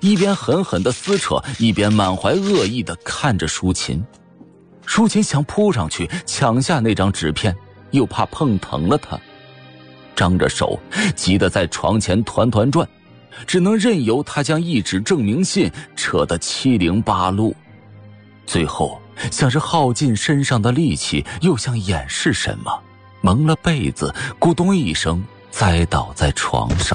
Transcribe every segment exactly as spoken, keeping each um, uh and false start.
一边狠狠地撕扯，一边满怀恶意地看着舒琴。舒琴想扑上去抢下那张纸片，又怕碰疼了他，张着手急得在床前团团转，只能任由他将一纸证明信扯得七零八落。最后像是耗尽身上的力气，又像掩饰什么，蒙了被子，咕咚一声栽倒在床上。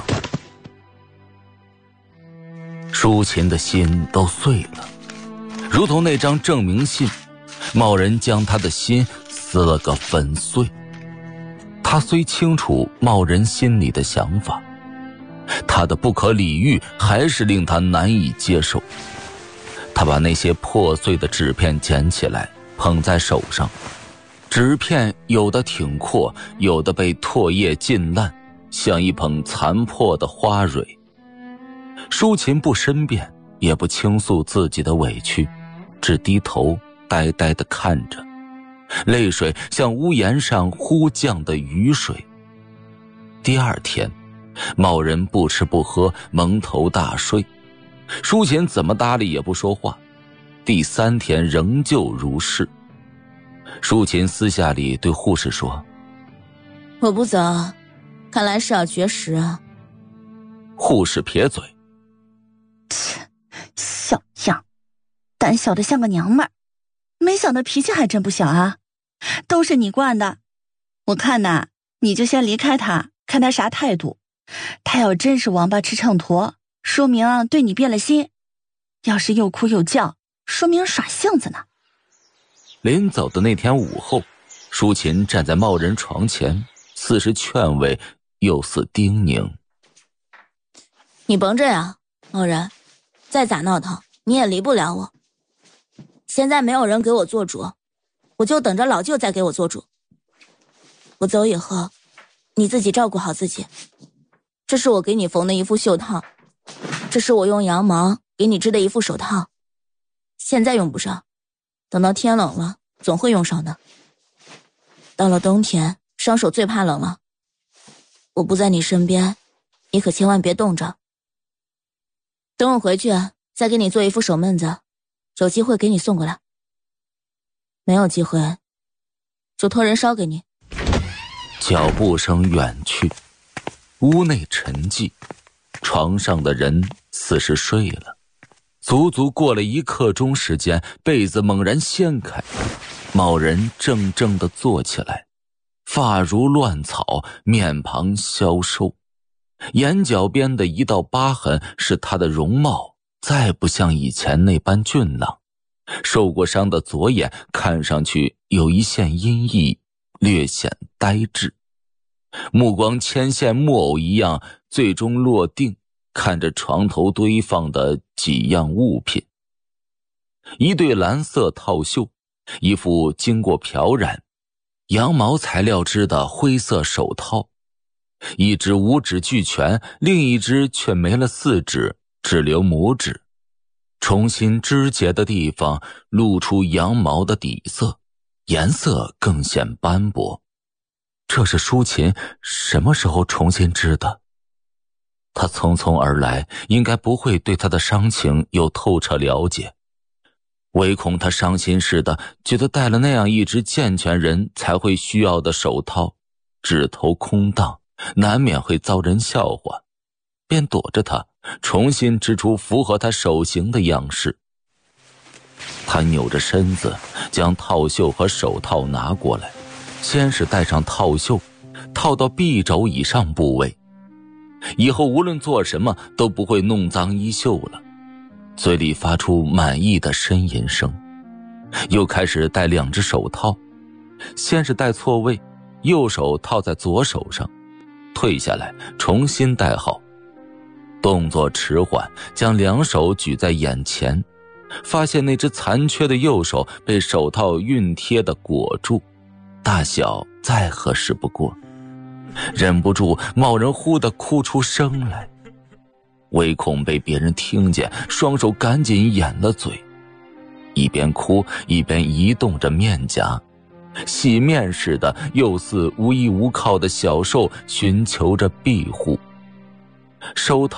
舒琴的心都碎了，如同那张证明信，贸然将他的心撕了个粉碎。他虽清楚贸然心里的想法，他的不可理喻还是令他难以接受。他把那些破碎的纸片捡起来，捧在手上，纸片有的挺阔，有的被唾液浸烂，像一捧残破的花蕊。舒琴不申辩，也不倾诉自己的委屈，只低头呆呆地看着，泪水像屋檐上忽降的雨水。第二天，某人不吃不喝，蒙头大睡，舒琴怎么搭理也不说话。第三天仍旧如是。舒琴私下里对护士说：“ 我不走，看来是要绝食啊。” 护士撇嘴：“ 切，小样，胆小的像个娘们儿，没想到脾气还真不小啊！都是你惯的，我看呐，你就先离开他，看他啥态度。他要真是王八吃秤砣，说明对你变了心；要是又哭又叫，说明耍性子呢。” 临走的那天午后，舒琴站在贸然床前，似是劝慰，又似叮咛：“ 你甭这样，贸然，再咋闹腾，你也离不了我。现在没有人给我做主，我就等着老舅再给我做主。我走以后，你自己照顾好自己。这是我给你缝的一副袖套，这是我用羊毛给你织的一副手套。现在用不上，等到天冷了，总会用上的。到了冬天，伤手最怕冷了。我不在你身边，你可千万别冻着。等我回去，再给你做一副手闷子，有机会给你送过来。没有机会，就托人捎给你。” 脚步声远去，屋内沉寂，床上的人似是睡了。足足过了一刻钟时间，被子猛然掀开，某人怔怔地坐起来，发如乱草，面庞消瘦，眼角边的一道疤痕使他的容貌再不像以前那般俊朗，受过伤的左眼看上去有一线阴翳，略显呆滞，目光牵线木偶一样，最终落定，看着床头堆放的几样物品：一对蓝色套袖，一副经过漂染羊毛材料织的灰色手套，一只五指俱全，另一只却没了四指，只留拇指，重新织结的地方露出羊毛的底色，颜色更显斑驳。这是舒琴什么时候重新织的？他匆匆而来，应该不会对他的伤情有透彻了解，唯恐他伤心似的觉得戴了那样一只健全人才会需要的手套，指头空荡，难免会遭人笑话，便躲着他，重新织出符合他手型的样式。他扭着身子将套袖和手套拿过来，先是戴上套袖，套到臂肘以上部位，以后无论做什么都不会弄脏衣袖了，嘴里发出满意的呻吟声。又开始戴两只手套，先是戴错位，右手套在左手上，退下来重新戴好，动作迟缓，将两手举在眼前，发现那只残缺的右手被手套熨贴的裹住，大小再合适不过，忍不住贸然忽地哭出声来，唯恐被别人听见，双手赶紧掩了嘴，一边哭一边移动着面颊，洗面似的，又似无依无靠的小兽寻求着庇护。手套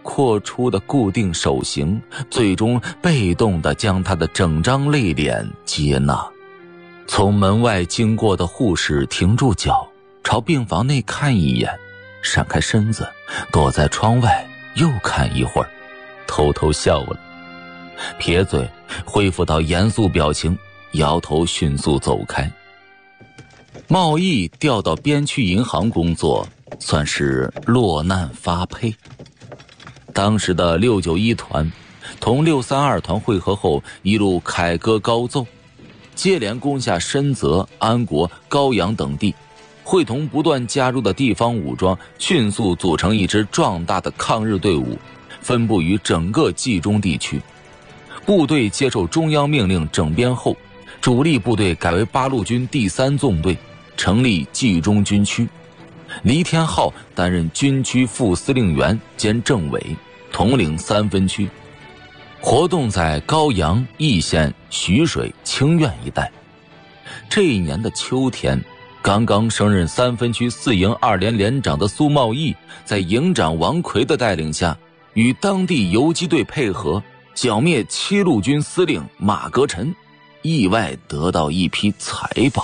阔出的固定手型，最终被动地将他的整张泪脸接纳。从门外经过的护士停住脚，朝病房内看一眼，闪开身子，躲在窗外又看一会儿，偷偷笑了，撇嘴恢复到严肃表情，摇头迅速走开。茂义调到边区银行工作，算是落难发配。当时的六九一团同六三二团会合后，一路凯歌高奏，接连攻下深泽、安国、高阳等地，会同不断加入的地方武装，迅速组成一支壮大的抗日队伍，分布于整个冀中地区。部队接受中央命令整编后，主力部队改为八路军第三纵队，成立冀中军区。黎天浩担任军区副司令员兼政委，统领三分区，活动在高阳、易县、徐水、清苑一带。这一年的秋天，刚刚升任三分区四营二连连长的苏茂义，在营长王奎的带领下，与当地游击队配合，剿灭七路军司令马格臣，意外得到一批财宝。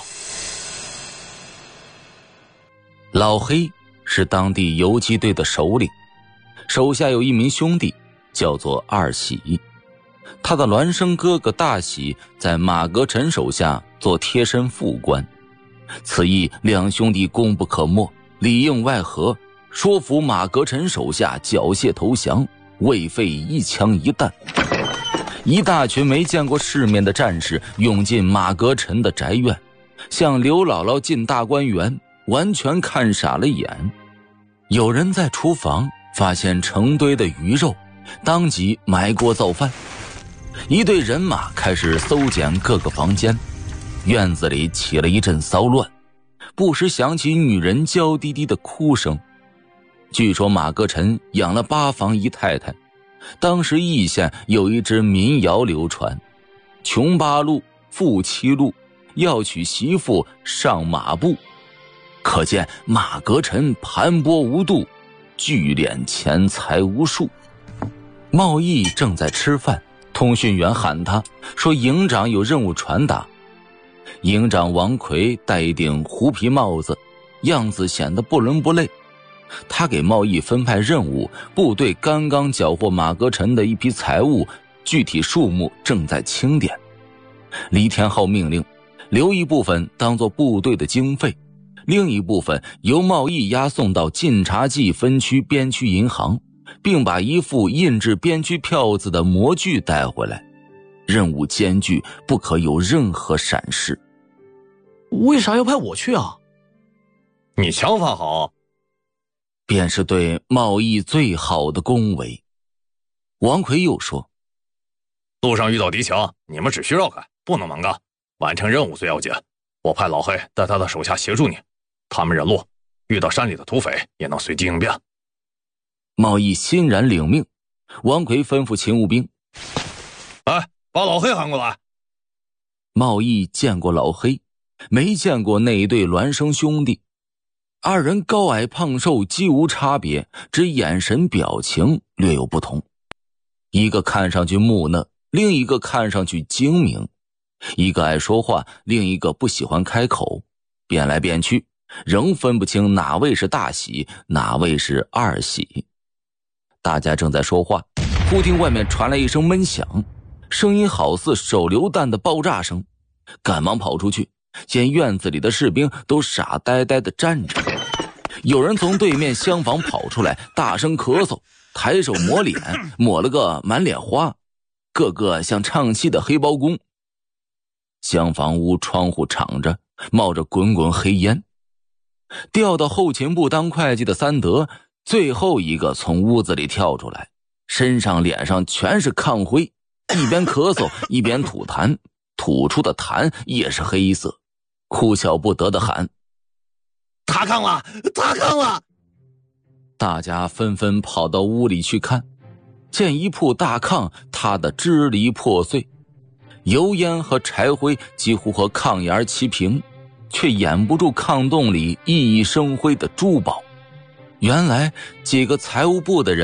老黑是当地游击队的首领，手下有一名兄弟叫做二喜，他的孪生哥哥大喜在马格臣手下做贴身副官。此役两兄弟功不可没，里应外合，说服马格臣手下缴械投降，未费一枪一弹。一大群没见过世面的战士涌进马格臣的宅院，像刘姥姥进大观园，完全看傻了眼。有人在厨房发现成堆的鱼肉，当即埋锅造饭。一队人马开始搜检各个房间，院子里起了一阵骚乱，不时响起女人娇滴滴的哭声。据说马格臣养了八房姨太太，当时易县有一支民谣流传：穷八路，富七路，要娶媳妇上马步。可见马格臣盘剥无度，聚敛钱财无数。茂义正在吃饭，通讯员喊他说营长有任务传达。营长王奎戴一顶狐皮帽子，样子显得不伦不类。他给茂义分派任务，部队刚刚缴获马格臣的一批财物，具体数目正在清点。黎天浩命令留一部分当作部队的经费，另一部分由茂义押送到晋察冀分区边区银行，并把一副印制边区票子的模具带回来。任务艰巨，不可有任何闪失。 为啥要派我去啊？ 你枪法好， 便是对茂义最好的恭维。王奎又说， 路上遇到敌情，你们只需绕开，不能蛮干，完成任务最要紧。我派老黑带他的手下协助你，他们认路，遇到山里的土匪也能随机应变。 茂义欣然领命。王奎吩咐勤务兵， 哎，把老黑喊过来。 茂义见过老黑，没见过那一对孪生兄弟。二人高矮胖瘦几无差别，只眼神表情略有不同。一个看上去木讷，另一个看上去精明。一个爱说话，另一个不喜欢开口，变来变去，仍分不清哪位是大喜，哪位是二喜。大家正在说话，忽听外面传来一声闷响，声音好似手榴弹的爆炸声。赶忙跑出去，见院子里的士兵都傻呆呆地站着。有人从对面厢房跑出来，大声咳嗽，抬手抹脸，抹了个满脸花，个个像唱戏的黑包公。厢房屋窗户敞着，冒着滚滚黑烟。调到后勤部当会计的三德最后一个从屋子里跳出来，身上脸上全是炕灰，一边咳嗽一边吐痰，吐出的痰也是黑色，哭笑不得地喊， 塌炕了，塌炕了！ 大家纷纷跑到屋里去看，见一铺大炕塌得支离破碎，油烟和柴灰几乎和炕沿齐平，却掩不住炕洞里熠熠生辉的珠宝。原来几个财务部的人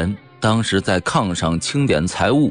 当时在炕上清点财物，